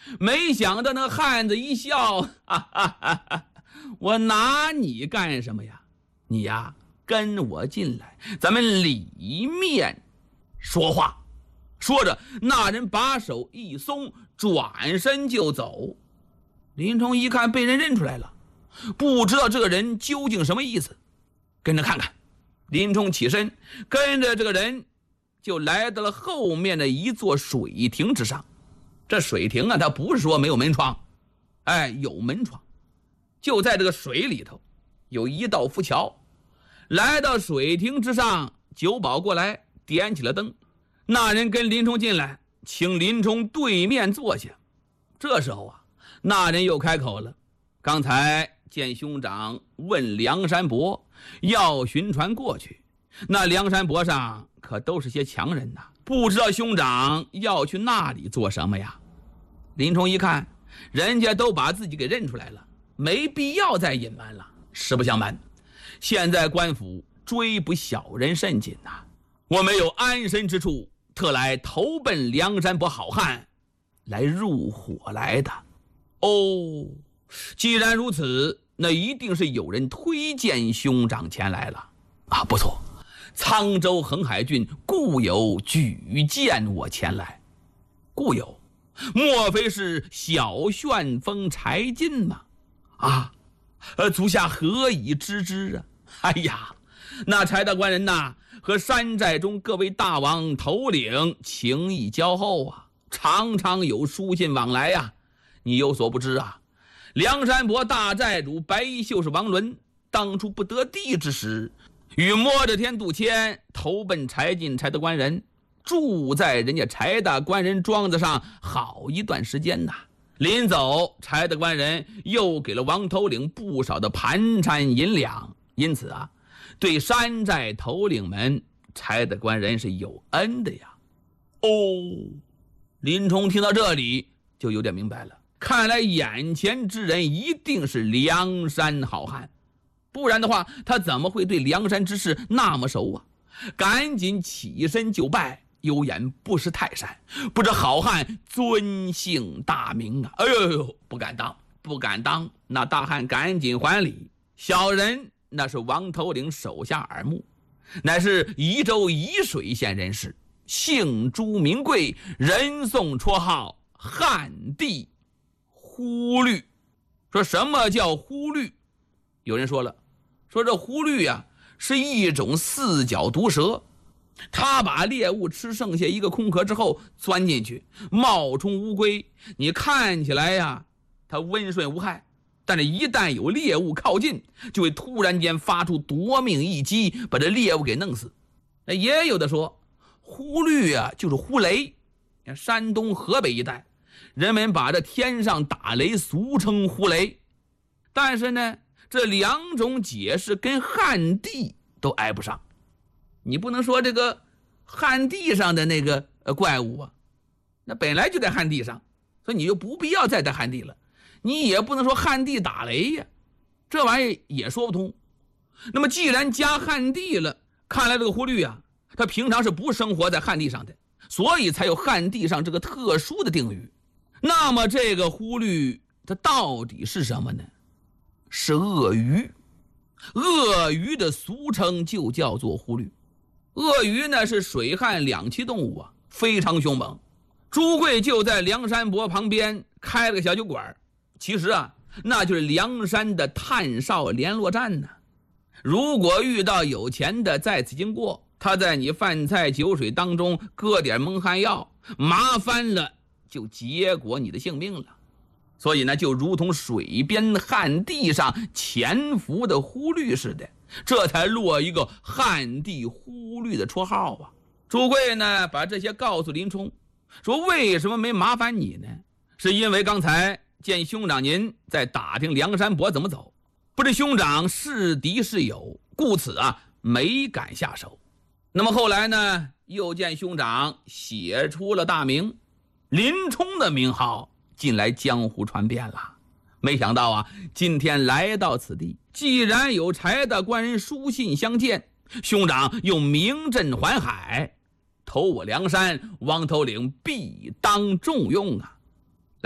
没想到那汉子一笑，哈哈哈哈，我拿你干什么呀？你呀，跟我进来，咱们里面说话。说着，那人把手一松，转身就走。林冲一看被人认出来了，不知道这个人究竟什么意思，跟着看看。林冲起身，跟着这个人就来到了后面的一座水亭之上。这水亭啊，它不是说没有门窗，有门窗，就在这个水里头有一道浮桥。来到水亭之上，酒保过来点起了灯。那人跟林冲进来，请林冲对面坐下。这时候啊，那人又开口了，刚才见兄长问梁山伯要寻船过去，那梁山伯上可都是些强人呐，不知道兄长要去那里做什么呀？林冲一看，人家都把自己给认出来了，没必要再隐瞒了。实不相瞒，现在官府追捕小人甚紧呐，我没有安身之处，特来投奔梁山伯好汉，来入伙来的。哦，既然如此，那一定是有人推荐兄长前来了啊！不错，沧州横海郡故有举荐我前来。故有，莫非是小旋风柴进吗？啊，足下何以知之啊？哎呀，那柴大官人呐，和山寨中各位大王头领情谊交厚啊，常常有书信往来啊。你有所不知啊，梁山伯大寨主白衣秀士王伦当初不得地之时，与摸着天杜迁投奔柴进柴大官人，住在人家柴大官人庄子上好一段时间呐。临走，柴大官人又给了王头领不少的盘缠银两，因此啊，对山寨头领们，柴大官人是有恩的呀。哦，林冲听到这里就有点明白了，看来眼前之人一定是梁山好汉，不然的话他怎么会对梁山之事那么熟啊？赶紧起身就拜，有眼不识泰山，不知好汉尊姓大名啊！哎呦，不敢当，不敢当！那大汉赶紧还礼，小人那是王头领手下耳目，乃是宜州沂水县人士，姓朱名贵，人送绰号汉帝忽律。说什么叫忽律？有人说了，说这忽律啊，是一种四脚毒蛇，它把猎物吃剩下一个空壳之后钻进去，冒充乌龟。你看起来呀，它温顺无害，但是一旦有猎物靠近，就会突然间发出夺命一击，把这猎物给弄死。那也有的说，忽律啊，就是忽雷。山东河北一带，人们把这天上打雷俗称忽雷。但是呢，这两种解释跟汉地都挨不上。你不能说这个汉地上的那个怪物啊，那本来就在汉地上，所以你就不必要再在汉地了。你也不能说汉地打雷呀，这玩意也说不通。那么既然加汉地了，看来这个忽律啊，他平常是不生活在汉地上的，所以才有汉地上这个特殊的定语。那么这个忽律它到底是什么呢？是鳄鱼。鳄鱼的俗称就叫做忽律。鳄鱼呢是水旱两栖动物啊，非常凶猛。朱贵就在梁山伯旁边开了个小酒馆，其实啊，那就是梁山的探哨联络站呢。如果遇到有钱的在此经过，他在你饭菜酒水当中搁点蒙汗药，麻烦了就结果你的性命了。所以呢，就如同水边旱地上潜伏的忽律似的，这才落一个旱地忽律的绰号啊。朱贵呢，把这些告诉林冲，说为什么没麻烦你呢？是因为刚才见兄长您在打听梁山伯怎么走，不知兄长是敌是友，故此啊没敢下手。那么后来呢，又见兄长写出了大名，林冲的名号近来江湖传遍了。没想到啊，今天来到此地，既然有柴大官人书信相见，兄长又名震环海，投我梁山，王头领必当重用啊。